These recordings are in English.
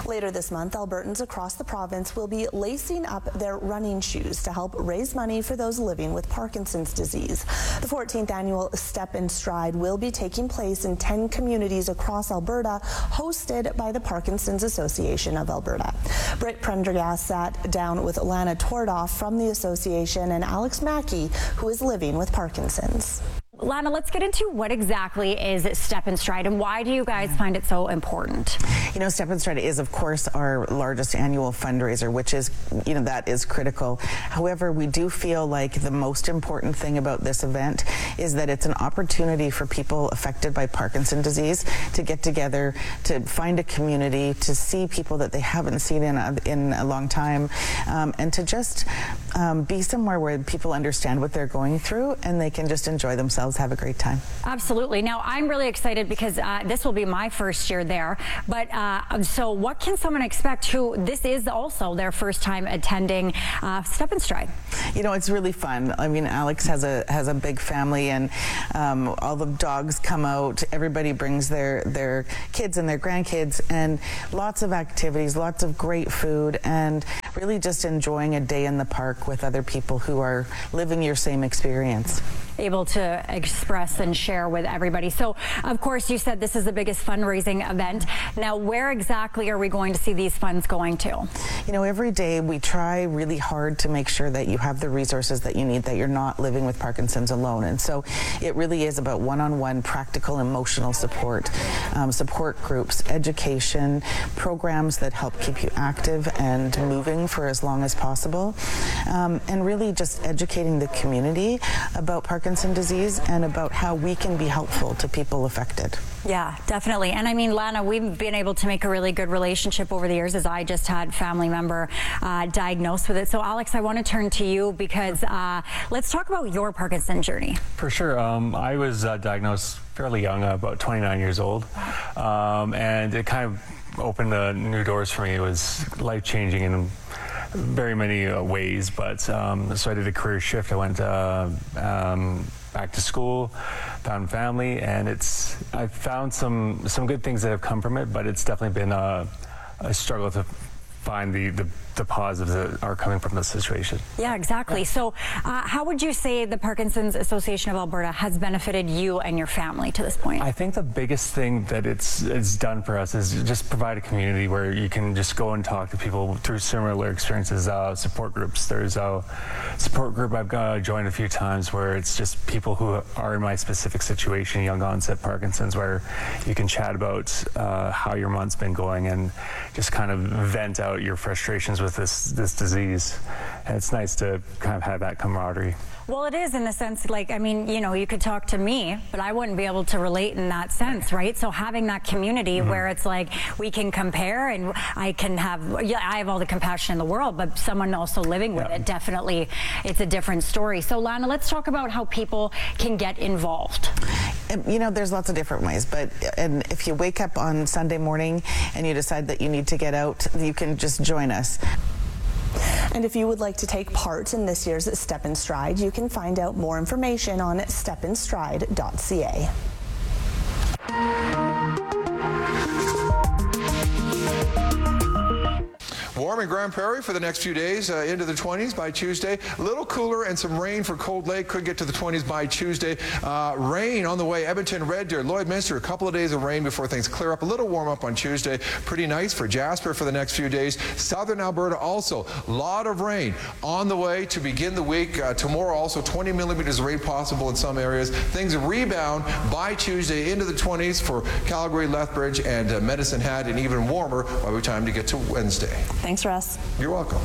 Later this month, Albertans across the province will be lacing up their running shoes to help raise money for those living with Parkinson's disease. The 14th annual Step in Stride will be taking place in 10 communities across Alberta, hosted by the Parkinson's Association of Alberta. Britt Prendergast sat down with Lana Tordoff from the association and Alex Mackey, who is living with Parkinson's. Lana, let's get into what exactly is Step in Stride and why do you guys find it so important? You know, Step in Stride is, of course, our largest annual fundraiser, which is, that is critical. However, we do feel like the most important thing about this event is that it's an opportunity for people affected by Parkinson's disease to get together, to find a community, to see people that they haven't seen in a long time, and to just be somewhere where people understand what they're going through and they can just enjoy themselves. Have a great time. Absolutely. Now, I'm really excited because this will be my first year there. But so what can someone expect who this is also their first time attending Step in Stride? You know, it's really fun. I mean, Alex has a big family, and all the dogs come out. Everybody brings their kids and their grandkids, and lots of activities, lots of great food, and really just enjoying a day in the park with other people who are living your same experience. Able to express and share with everybody. So, of course, you said this is the biggest fundraising event. Now, where exactly are we going to see these funds going to? You know, every day we try really hard to make sure that you have the resources that you need, that you're not living with Parkinson's alone. And so it really is about one-on-one practical emotional support, support groups, education, programs that help keep you active and moving for as long as possible, and really just educating the community about Parkinson's disease and about how we can be helpful to people affected. Yeah, definitely. And I mean, Lana, we've been able to make a really good relationship over the years, as I just had family member diagnosed with it. So Alex, I want to turn to you because let's talk about your Parkinson's journey. For sure. I was diagnosed fairly young, about 29 years old. And it kind of opened new doors for me. It was life-changing in very many ways, but so I did a career shift. I went back to school, found family, and I found some good things that have come from it, but it's definitely been a struggle to find the positives that are coming from this situation. Yeah, exactly. Yeah. So how would you say the Parkinson's Association of Alberta has benefited you and your family to this point? I think the biggest thing that it's done for us is just provide a community where you can just go and talk to people through similar experiences, support groups. There's a support group I've joined a few times where it's just people who are in my specific situation, young onset Parkinson's, where you can chat about how your month's been going and just kind of vent out your frustrations with this disease. And it's nice to kind of have that camaraderie. Well, it is in the sense, like, I mean, you could talk to me, but I wouldn't be able to relate in that sense, right? So having that community where it's like we can compare and I can have, I have all the compassion in the world, but someone also living with it, definitely, it's a different story. So Lana, let's talk about how people can get involved. You know, there's lots of different ways, and if you wake up on Sunday morning and you decide that you need to get out, you can just join us. And if you would like to take part in this year's Step in Stride, you can find out more information on stepinstride.ca. Warm in Grand Prairie for the next few days, into the 20s by Tuesday. A little cooler and some rain for Cold Lake. Could get to the 20s by Tuesday. Rain on the way. Edmonton, Red Deer, Lloydminster. A couple of days of rain before things clear up. A little warm up on Tuesday. Pretty nice for Jasper for the next few days. Southern Alberta also. A lot of rain on the way to begin the week. Tomorrow also 20 millimeters of rain possible in some areas. Things rebound by Tuesday into the 20s for Calgary, Lethbridge, and Medicine Hat, and even warmer by the time to get to Wednesday. Thanks, Russ. You're welcome.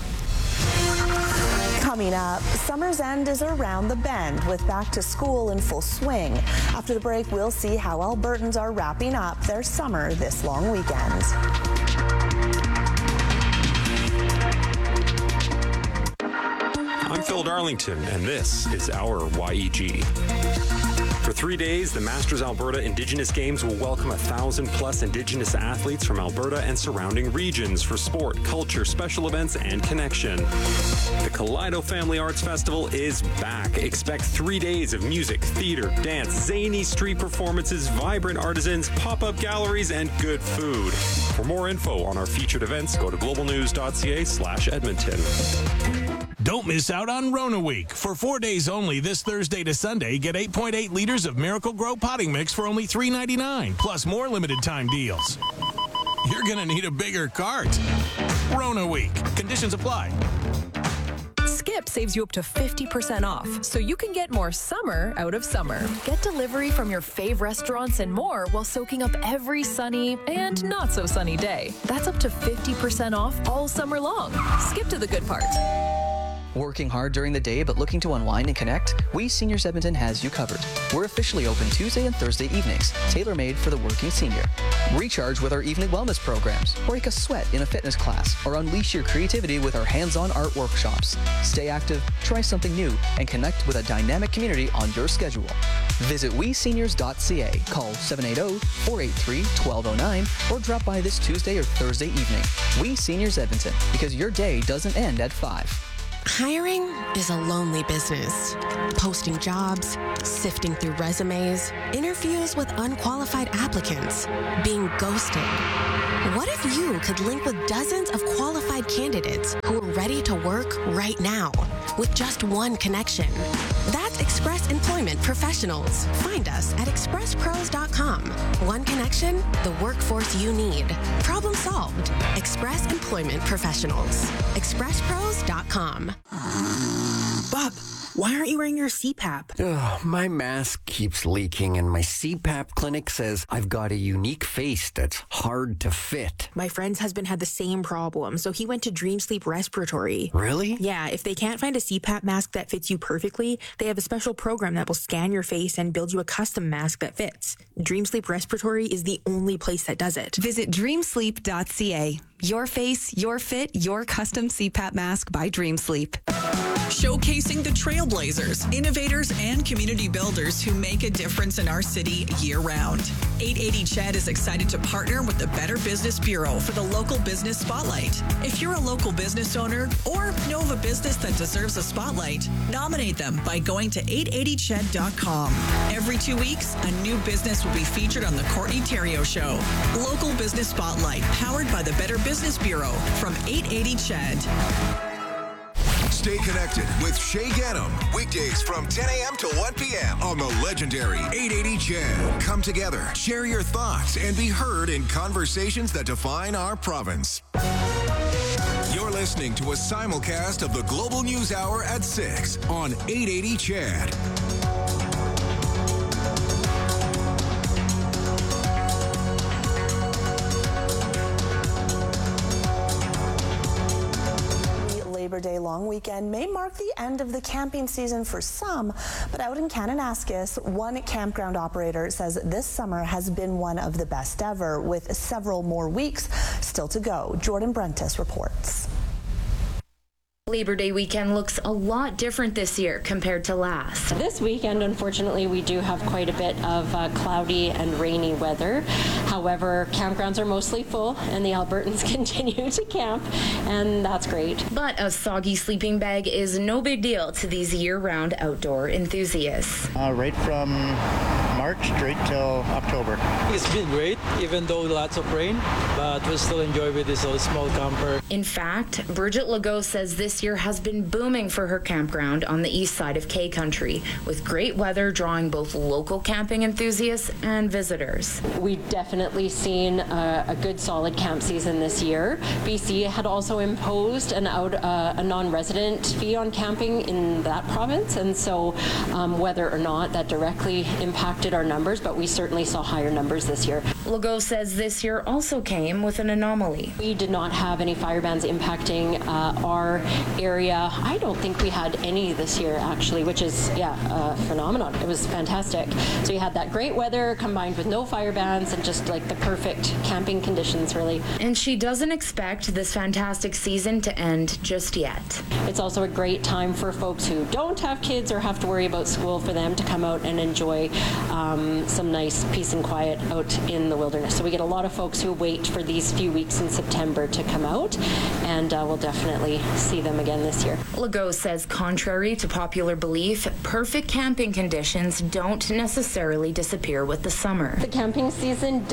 Coming up, summer's end is around the bend with back to school in full swing. After the break, we'll see how Albertans are wrapping up their summer this long weekend. I'm Phil Darlington, and this is our YEG. For 3 days, the Masters Alberta Indigenous Games will welcome 1,000+ Indigenous athletes from Alberta and surrounding regions for sport, culture, special events, and connection. The Kaleido Family Arts Festival is back. Expect 3 days of music, theater, dance, zany street performances, vibrant artisans, pop-up galleries, and good food. For more info on our featured events, go to globalnews.ca/Edmonton. Don't miss out on Rona Week. For 4 days only, this Thursday to Sunday, get 8.8 liters of Miracle Grow potting mix for only $3.99, plus more limited time deals. You're going to need a bigger cart. Rona Week. Conditions apply. Skip saves you up to 50% off, so you can get more summer out of summer. Get delivery from your fave restaurants and more while soaking up every sunny and not so sunny day. That's up to 50% off all summer long. Skip to the good part. Working hard during the day but looking to unwind and connect? We Seniors Edmonton has you covered. We're officially open Tuesday and Thursday evenings, tailor-made for the working senior. Recharge with our evening wellness programs, break a sweat in a fitness class, or unleash your creativity with our hands-on art workshops. Stay active, try something new, and connect with a dynamic community on your schedule. Visit weseniors.ca, call 780-483-1209, or drop by this Tuesday or Thursday evening. We Seniors Edmonton, because your day doesn't end at 5. Hiring is a lonely business. Posting jobs, sifting through resumes, interviews with unqualified applicants, being ghosted. What if you could link with dozens of qualified candidates who are ready to work right now with just one connection? That's Express Employment Professionals. Find us at expresspros.com. One connection, the workforce you need. Problem solved. Express Employment Professionals. expresspros.com. Bob, why aren't you wearing your CPAP? My mask keeps leaking, and my CPAP clinic says I've got a unique face that's hard to fit. My friend's husband had the same problem, so he went to Dream Sleep Respiratory. Really? Yeah, if they can't find a CPAP mask that fits you perfectly, they have a special program that will scan your face and build you a custom mask that fits. Dream Sleep Respiratory is the only place that does it. Visit dreamsleep.ca. Your face, your fit, your custom CPAP mask by Dream Sleep. Showcasing the trailblazers, innovators, and community builders who make a difference in our city year-round. 880 CHED is excited to partner with the Better Business Bureau for the Local Business Spotlight. If you're a local business owner or know of a business that deserves a spotlight, nominate them by going to 880ched.com. Every 2 weeks, a new business will be featured on the Courtney Theriault Show. Local Business Spotlight, powered by the Better Business Bureau from 880 CHED. Stay connected with Shay Ganem. Weekdays from 10 a.m. to 1 p.m. on the legendary 880 CHED. Come together, share your thoughts, and be heard in conversations that define our province. You're listening to a simulcast of the Global News Hour at 6 on 880 CHED. Labor Day long weekend may mark the end of the camping season for some, but out in Kananaskis, one campground operator says this summer has been one of the best ever, with several more weeks still to go. Jordan Brentis reports. Labor Day weekend looks a lot different this year compared to last. This weekend, unfortunately, we do have quite a bit of cloudy and rainy weather. However, campgrounds are mostly full and the Albertans continue to camp, and that's great. But a soggy sleeping bag is no big deal to these year-round outdoor enthusiasts. Right from March straight till October. It's been great, even though lots of rain, but we still enjoy with this little small camper. In fact, Bridget Legault says this year has been booming for her campground on the east side of K Country, with great weather drawing both local camping enthusiasts and visitors. We've definitely seen a good solid camp season this year. BC had also imposed a non-resident fee on camping in that province, and so whether or not that directly impacted our numbers, but we certainly saw higher numbers this year. Legault says this year also came with an anomaly. We did not have any fire bans impacting our area. I don't think we had any this year, actually, which is, a phenomenon. It was fantastic. So you had that great weather combined with no fire bans and just like the perfect camping conditions, really. And she doesn't expect this fantastic season to end just yet. It's also a great time for folks who don't have kids or have to worry about school, for them to come out and enjoy some nice peace and quiet out in the wilderness. So we get a lot of folks who wait for these few weeks in September to come out, and we'll definitely see them again this year. Legault says, contrary to popular belief, perfect camping conditions don't necessarily disappear with the summer. The camping season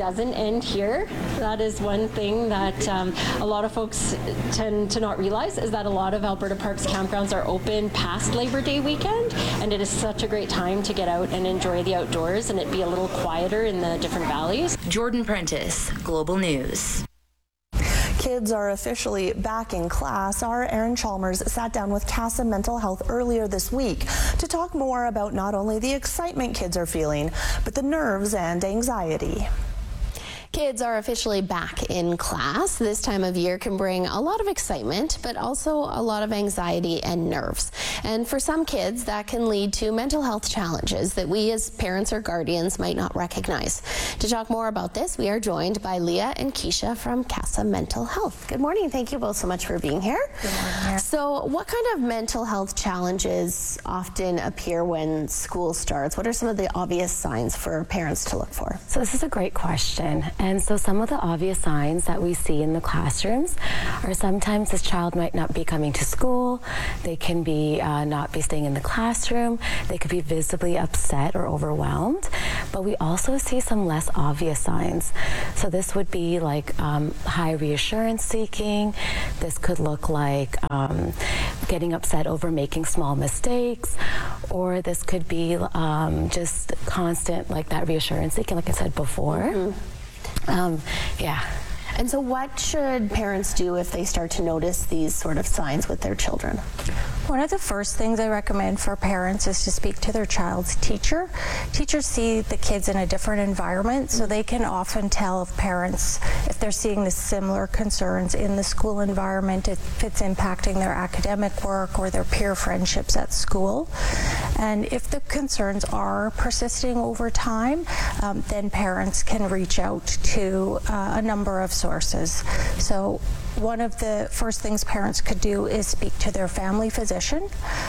doesn't end here. That is one thing that a lot of folks tend to not realize, is that a lot of Alberta Parks campgrounds are open past Labor Day weekend, and it is such a great time to get out and enjoy the outdoors and it be a little quieter in the different valleys. Jordan Prentice, Global News. Kids are officially back in class. Our Erin Chalmers sat down with CASA Mental Health earlier this week to talk more about not only the excitement kids are feeling, but the nerves and anxiety. Kids are officially back in class. This time of year can bring a lot of excitement, but also a lot of anxiety and nerves. And for some kids, that can lead to mental health challenges that we as parents or guardians might not recognize. To talk more about this, we are joined by Leah and Keisha from CASA Mental Health. Good morning. Thank you both so much for being here. Good morning. So what kind of mental health challenges often appear when school starts? What are some of the obvious signs for parents to look for? So this is a great question. And so some of the obvious signs that we see in the classrooms are sometimes this child might not be coming to school, they can be not be staying in the classroom, they could be visibly upset or overwhelmed, but we also see some less obvious signs. So this would be like high reassurance seeking, this could look like getting upset over making small mistakes, or this could be just constant like that reassurance seeking, like I said before. Yeah. And so what should parents do if they start to notice these sort of signs with their children? One of the first things I recommend for parents is to speak to their child's teacher. Teachers see the kids in a different environment, so they can often tell if parents, if they're seeing the similar concerns in the school environment, if it's impacting their academic work or their peer friendships at school. And if the concerns are persisting over time, then parents can reach out to a number of sources. So one of the first things parents could do is speak to their family physician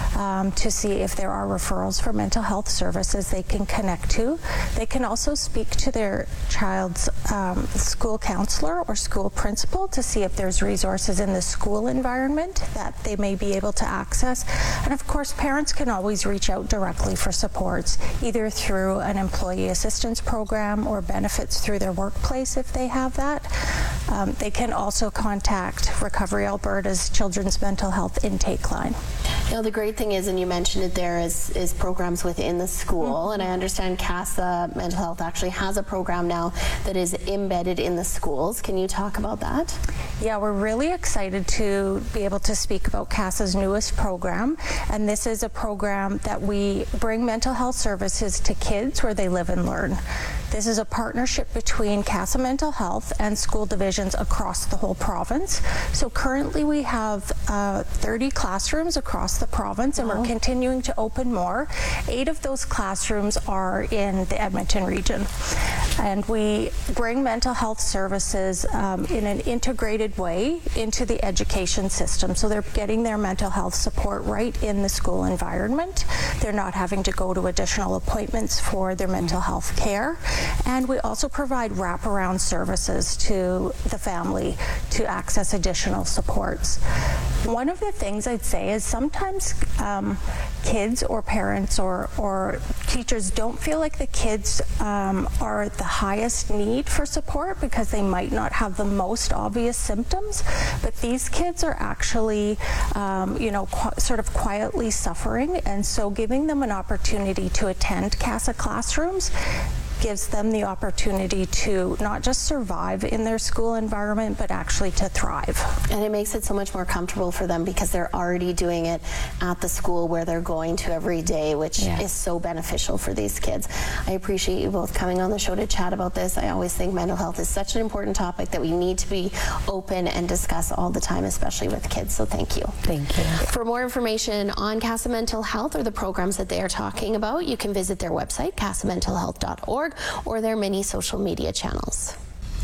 to see if there are referrals for mental health services they can connect to. They can also speak to their child's school counselor or school principal to see if there's resources in the school environment that they may be able to access. And of course, parents can always reach out directly for supports, either through an employee assistance program or benefits through their workplace if they have that. They can also contact Recovery Alberta's Children's Mental Health Intake Line. You know, the great thing is, and you mentioned it there, is programs within the school. And I understand CASA Mental Health actually has a program now that is embedded in the schools. Can you talk about that? Yeah, we're really excited to be able to speak about CASA's newest program. And this is a program that we bring mental health services to kids where they live and learn. This is a partnership between CASA Mental Health and school divisions across the whole province. So currently we have 30 classrooms across the province, and we're continuing to open more. 8 of those classrooms are in the Edmonton region. And we bring mental health services in an integrated way into the education system. So they're getting their mental health support right in the school environment. They're not having to go to additional appointments for their mental health care. And we also provide wraparound services to the family to access additional supports. One of the things I'd say is sometimes kids or parents or teachers don't feel like the kids are the highest need for support because they might not have the most obvious symptoms, but these kids are actually sort of quietly suffering, and so giving them an opportunity to attend CASA classrooms gives them the opportunity to not just survive in their school environment, but actually to thrive. And it makes it so much more comfortable for them because they're already doing it at the school where they're going to every day, which is so beneficial for these kids. I appreciate you both coming on the show to chat about this. I always think mental health is such an important topic that we need to be open and discuss all the time, especially with kids. So thank you. Thank you. For more information on CASA Mental Health or the programs that they are talking about, you can visit their website, casamentalhealth.org, or their many social media channels.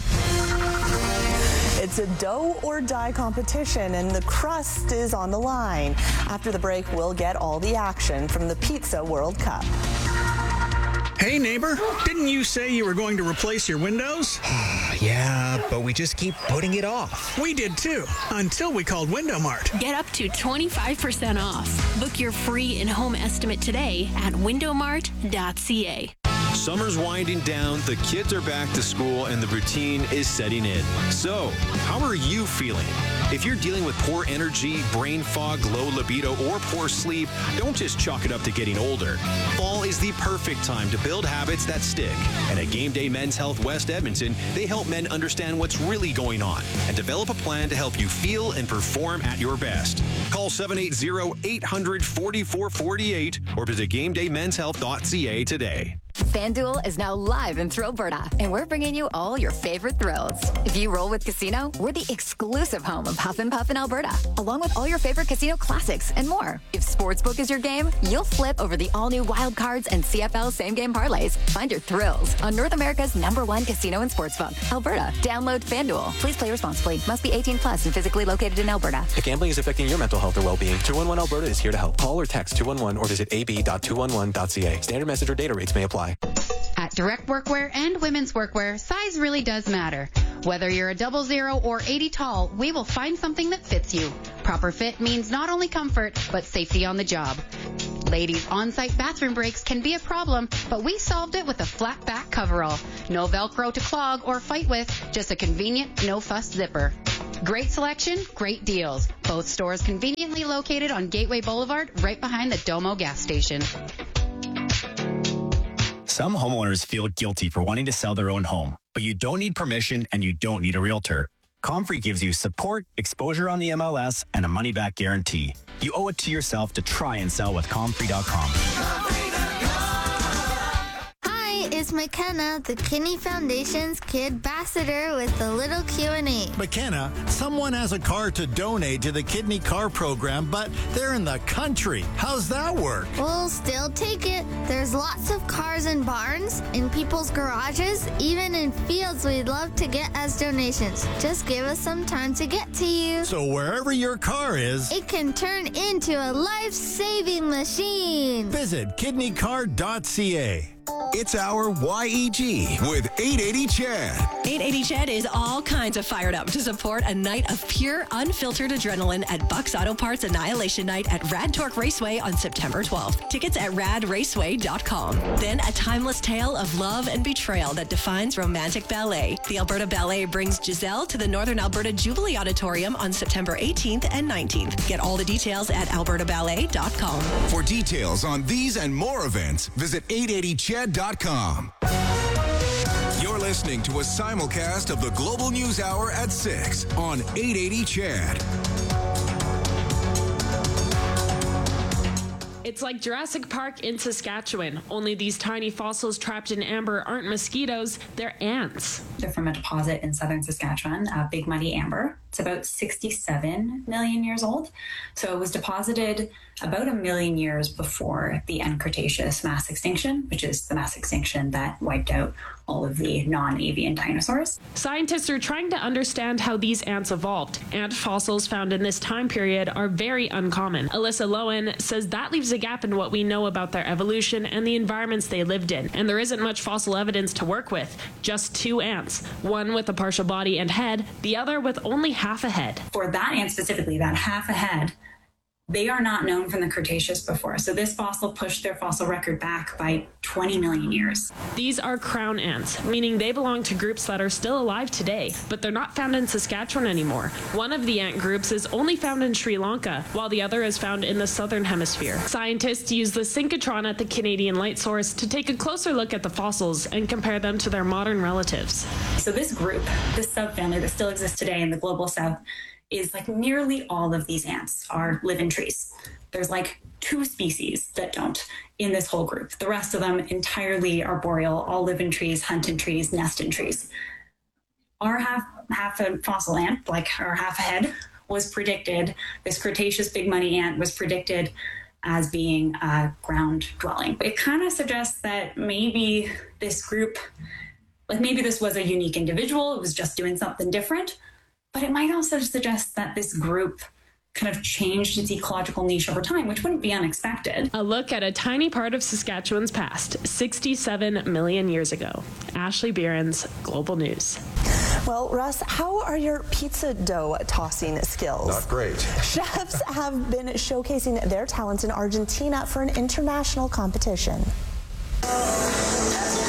It's a dough or die competition, and the crust is on the line. After the break, we'll get all the action from the Pizza World Cup. Hey neighbor, didn't you say you were going to replace your windows? Yeah, but we just keep putting it off. We did too, until we called Window Mart. Get up to 25% off. Book your free in-home estimate today at windowmart.ca. Summer's winding down, the kids are back to school, and the routine is setting in. So, how are you feeling? If you're dealing with poor energy, brain fog, low libido, or poor sleep, don't just chalk it up to getting older. Fall is the perfect time to build habits that stick. And at Game Day Men's Health West Edmonton, they help men understand what's really going on and develop a plan to help you feel and perform at your best. Call 780-800-4448 or visit GameDayMen'sHealth.ca today. FanDuel is now live in Thrillberta, and we're bringing you all your favorite thrills. If you roll with Casino, we're the exclusive home of Huff and Puff in Alberta, along with all your favorite casino classics and more. If Sportsbook is your game, you'll flip over the all-new Wild Cards and CFL same-game parlays. Find your thrills on North America's #1 casino and sportsbook, Alberta. Download FanDuel. Please play responsibly. Must be 18 plus and physically located in Alberta. If gambling is affecting your mental health or well-being, 211 Alberta is here to help. Call or text 211 or visit ab.211.ca. Standard message or data rates may apply. At Direct Workwear and Women's Workwear, size really does matter. Whether you're a 00 or 80 tall, we will find something that fits you. Proper fit means not only comfort, but safety on the job. Ladies, on-site bathroom breaks can be a problem, but we solved it with a flat back coverall. No Velcro to clog or fight with, just a convenient, no-fuss zipper. Great selection, great deals. Both stores conveniently located on Gateway Boulevard, right behind the Domo gas station. Some homeowners feel guilty for wanting to sell their own home, but you don't need permission and you don't need a realtor. Comfrey gives you support, exposure on the MLS, and a money-back guarantee. You owe it to yourself to try and sell with Comfrey.com. It's McKenna, the Kinney Foundation's Kid Ambassador with a little Q&A. McKenna, someone has a car to donate to the Kidney Car Program, but they're in the country. How's that work? We'll still take it. There's lots of cars in barns, in people's garages, even in fields we'd love to get as donations. Just give us some time to get to you. So wherever your car is, it can turn into a life-saving machine. Visit kidneycar.ca. It's our YEG with 880 Chad. 880 Chad is all kinds of fired up to support a night of pure, unfiltered adrenaline at Buck's Auto Parts Annihilation Night at Rad Torque Raceway on September 12th. Tickets at radraceway.com. Then a timeless tale of love and betrayal that defines romantic ballet. The Alberta Ballet brings Giselle to the Northern Alberta Jubilee Auditorium on September 18th and 19th. Get all the details at albertaballet.com. For details on these and more events, visit 880chad.com. You're listening to a simulcast of the Global News Hour at 6 on 880 Chad. It's like Jurassic Park in Saskatchewan, only these tiny fossils trapped in amber aren't mosquitoes, they're ants. They're from a deposit in southern Saskatchewan, Big Muddy Amber. It's about 67 million years old. So it was deposited about 1 million years before the end Cretaceous mass extinction, which is the mass extinction that wiped out all of the non-avian dinosaurs. Scientists are trying to understand how these ants evolved. Ant fossils found in this time period are very uncommon. Alyssa Lowen says that leaves a gap in what we know about their evolution and the environments they lived in. And there isn't much fossil evidence to work with. Just 2 ants, one with a partial body and head, the other with only half a head. For that ant specifically, that half a head, they are not known from the Cretaceous before. So this fossil pushed their fossil record back by 20 million years. These are crown ants, meaning they belong to groups that are still alive today, but they're not found in Saskatchewan anymore. One of the ant groups is only found in Sri Lanka, while the other is found in the southern hemisphere. Scientists use the synchrotron at the Canadian Light Source to take a closer look at the fossils and compare them to their modern relatives. So this group, this subfamily that still exists today in the global south, is like nearly all of these ants live in trees. There's like 2 species that don't in this whole group. The rest of them entirely arboreal, all live in trees, hunt in trees, nest in trees. Our half a fossil ant, like our half a head, was predicted, this Cretaceous big money ant was predicted as being a ground dwelling. It kind of suggests that maybe this group, like maybe this was a unique individual, it was just doing something different. But it might also suggest that this group kind of changed its ecological niche over time, which wouldn't be unexpected. A look at a tiny part of Saskatchewan's past, 67 million years ago. Ashley Behrens, Global News. Well, Russ, how are your pizza dough tossing skills? Not great. Chefs have been showcasing their talents in Argentina for an international competition.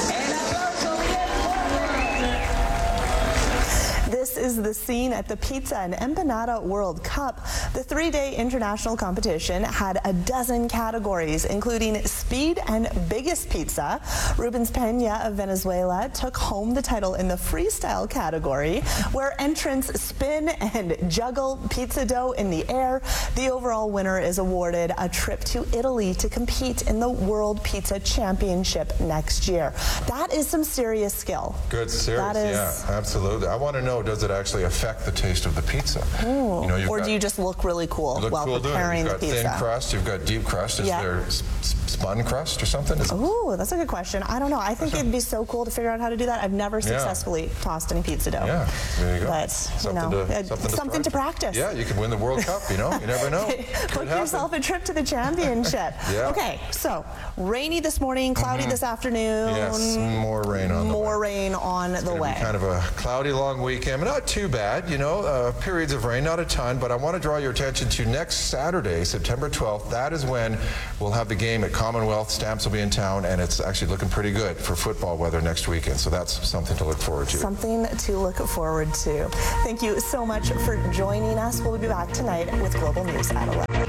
is the scene at the Pizza and Empanada World Cup. The 3-day international competition had a dozen categories, including speed and biggest pizza. Rubens Pena of Venezuela took home the title in the freestyle category, where entrants spin and juggle pizza dough in the air. The overall winner is awarded a trip to Italy to compete in the World Pizza Championship next year. That is some serious skill. Good, serious, yeah, absolutely. I want to know, does it actually affect the taste of the pizza? Ooh. Or do you just look really cool while preparing the pizza? You've got thin crust, you've got deep crust. Is there spun crust or something? Ooh, that's a good question. I don't know. I think it'd be so cool to figure out how to do that. I've never successfully tossed any pizza dough. Yeah, there you go. But, something to practice. Yeah, you could win the World Cup, you know? You never know. Book yourself a trip to the championship. Okay, so rainy this morning, cloudy this afternoon. Yes, more rain on the way. More rain on the way. Kind of a cloudy long weekend, but not too bad, you know, periods of rain, not a ton, but I want to draw your attention to next Saturday, September 12th. That is when we'll have the game at Commonwealth. Stamps will be in town, and it's actually looking pretty good for football weather next weekend, so that's something to look forward to. Something to look forward to. Thank you so much for joining us. We'll be back tonight with Global News at 11.